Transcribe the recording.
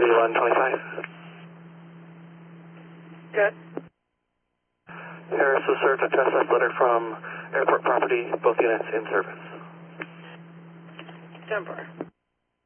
Cody 1125. Good. Harris was served a trespass letter from airport property, both units in service. 10-4.